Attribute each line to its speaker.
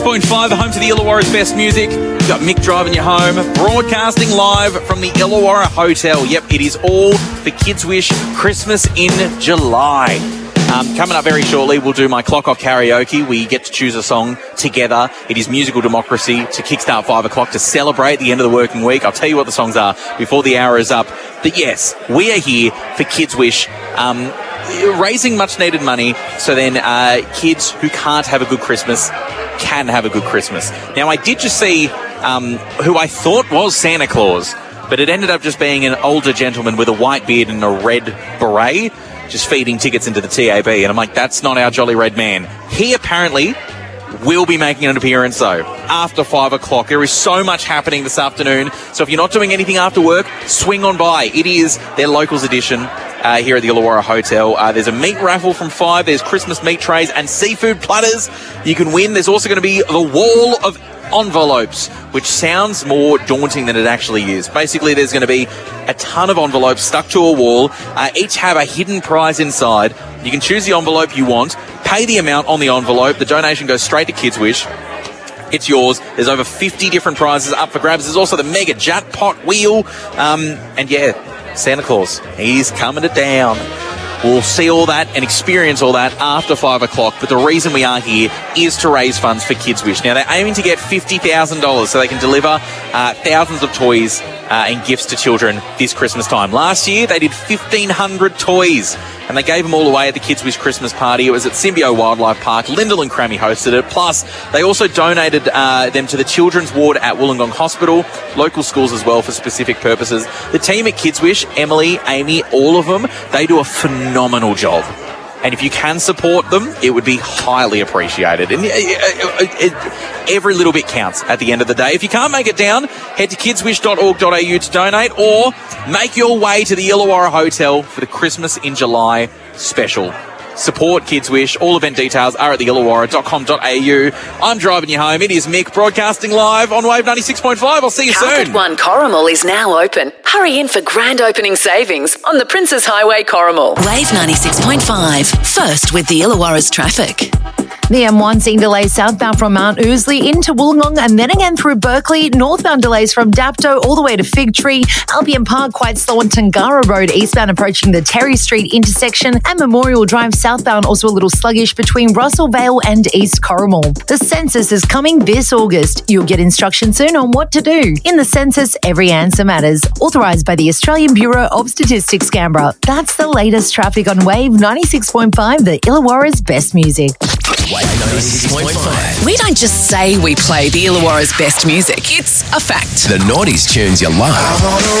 Speaker 1: .5, the home to the Illawarra's best music. You've got Mick driving you home, broadcasting live from the Illawarra Hotel. Yep, it is all for Kids Wish Christmas in July. Coming up very shortly, we'll do my Clock Off karaoke. We get to choose a song together. It is Musical Democracy to kickstart 5 o'clock to celebrate the end of the working week. I'll tell you what the songs are before the hour is up. But yes, we are here for Kids Wish, raising much needed money so then kids who can't have a good Christmas can have a good Christmas. Now, I did just see who I thought was Santa Claus, but it ended up just being an older gentleman with a white beard and a red beret, just feeding tickets into the TAB. And I'm like, that's not our jolly red man. He apparently will be making an appearance, though, after 5 o'clock. There is so much happening this afternoon. So if you're not doing anything after work, swing on by. It is their locals edition here at the Illawarra Hotel. There's a meat raffle from 5. There's Christmas meat trays and seafood platters you can win. There's also going to be the wall of envelopes, which sounds more daunting than it actually is. Basically, there's going to be a ton of envelopes stuck to a wall. Each have a hidden prize inside. You can choose the envelope you want, pay the amount on the envelope. The donation goes straight to Kids Wish. It's yours. There's over 50 different prizes up for grabs. There's also the mega jackpot wheel. And yeah, Santa Claus, he's coming to town. We'll see all that and experience all that after 5 o'clock. But the reason we are here is to raise funds for Kids Wish. Now, they're aiming to get $50,000 so they can deliver thousands of toys and gifts to children this Christmas time. Last year, they did 1,500 toys, and they gave them all away at the Kids Wish Christmas party. It was at Symbio Wildlife Park. Lyndall and Crammy hosted it. Plus, they also donated them to the children's ward at Wollongong Hospital, local schools as well for specific purposes. The team at Kids Wish, Emily, Amy, all of them, they do a phenomenal job. And if you can support them, it would be highly appreciated. And every little bit counts at the end of the day. If you can't make it down, head to kidswish.org.au to donate, or make your way to the Illawarra Hotel for the Christmas in July special. Support Kids Wish. All event details are at theillawarra.com.au. I'm driving you home. It is Mick, broadcasting live on Wave 96.5. I'll see you soon.
Speaker 2: Carpet One Corrimal is now open. Hurry in for grand opening savings on the Princes Highway Corrimal. Wave 96.5. First with the Illawarra's traffic.
Speaker 3: The M1 seeing delays southbound from Mount Ousley into Wollongong and then again through Berkeley. Northbound delays from Dapto all the way to Fig Tree. Albion Park quite slow on Tangara Road eastbound approaching the Terry Street intersection, and Memorial Drive southbound also a little sluggish between Russell Vale and East Corrimal. The census is coming this August. You'll get instructions soon on what to do. In the census, every answer matters. Authorised by the Australian Bureau of Statistics, Canberra. That's the latest traffic on Wave 96.5, the Illawarra's best music.
Speaker 4: Wave 96.5.
Speaker 2: We don't just say we play the Illawarra's best music. It's a fact.
Speaker 4: The 90s tunes you love.